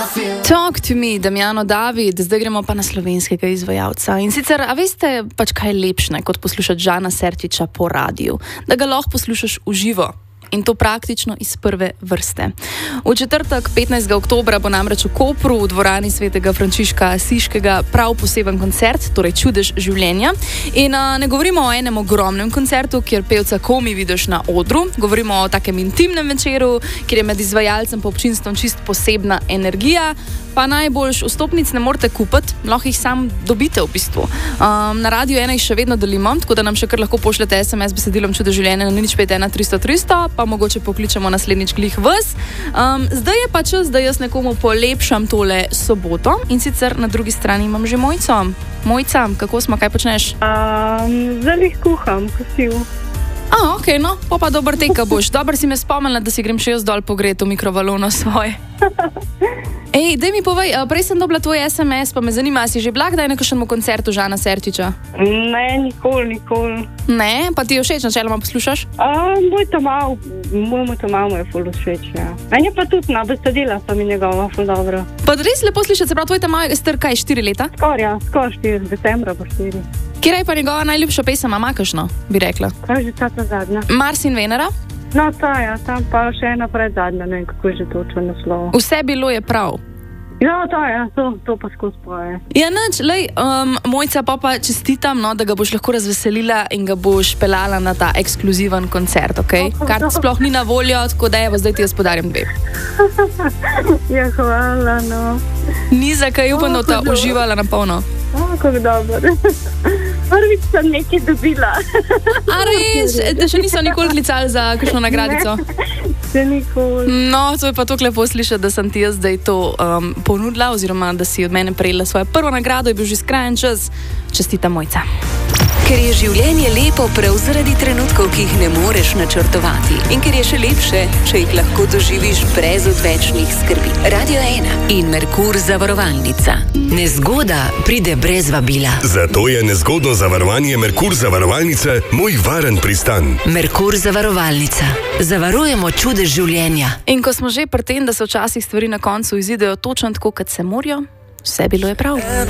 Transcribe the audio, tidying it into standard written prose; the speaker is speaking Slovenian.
Talk to me, Damjano David, zdaj gremo pa na slovenskega izvajalca. In sicer, a veste pač kaj je lepše, kot poslušati Žana Sertiča po radiju? Da ga lahko poslušaš v živo. In to praktično iz prve vrste. V četrtek, 15. oktobra, bo namreč v Kopru v dvorani svetega Frančiška Asiškega prav poseben koncert, torej Čudež življenja. In ne govorimo o enem ogromnem koncertu, kjer pevca komaj vidiš na odru, govorimo o takem intimnem večeru, kjer je med izvajalcem pa občinstvom čist posebna energija, pa najboljš vstopnic ne morete kupiti, lahko jih sam dobite v bistvu. Na Radiu 1 jih še vedno delimo, tako da nam še kar lahko pošljete SMS besedilom Čudež življenja na 051 300 300, pa mogoče pokličemo naslednjič glih vas. Zdaj je pa čas, da jaz nekomu polepšam tole soboto, in sicer na drugi strani imam že Mojco. Mojca, kako smo, kaj počneš? Zdaj jih kuham, kosil. Ok, no, pa dober teka boš. Dobro si me spomnila, da si grem še jaz dol pogret v mikrovalovno svoje. Ej, daj mi povej, prej sem dobila tvoj SMS, pa me zanima, si že bila kdaj na kakšnemu koncertu Žana Sertiča? Ne, nikoli. Ne? Pa ti je všeč, načeloma poslušaš? Moj to malo je ful všeč, ja. Meni je pa tudi na besedila, sta mi njegova ful dobro. Pa res lepo slišati, se pravi, tvoj ta malo je star kaj, 4 leta? Skor 4, decembra pa 4. Kjer je pa njegova najljubša pesem, ima kakšno, bi rekla? Kaj je že ta zadnja? Mars in Venera? No, ta ja, tam pa še ena pred zadnja, ne vem, kako je že točno naslov. Vse bilo je prav. Ja, ta ja, to pa skozi poje. Ja, nič, lej, Mojca, pa čestitam, no, da ga boš lahko razveselila in ga boš pelala na ta ekskluziven koncert, ok? Kar sploh ni na voljo, tako da evo, zdaj ti jaz podarim 2. Ja, hvala, no. Ni za kaj, upam, da ta uživala na polno. Kako dobro. Prvič sem nekaj dobila. A res? Da še niso nikoli klicali za kakšno nagradico? Še nikoli. No, to je pa tako lepo slišati, da sem ti jaz zdaj to ponudila, oziroma da si od mene prejela svojo prvo nagrado, je bil že skrajen čas. Čestitam, Mojca. Ker je življenje lepo prav zaradi trenutkov, ki jih ne moreš načrtovati. In ker je še lepše, če jih lahko doživiš brez odvečnih skrbi. Radio 1 in Merkur zavarovalnica. Nezgoda pride brez vabila. Zato je nezgodno zavarovanje Merkur zavarovalnice moj varen pristan. Merkur zavarovalnica. Zavarujemo čudež življenja. In ko smo že pri tem, da se včasih stvari na koncu izidejo točno tako, kot se morajo, vse bilo je prav.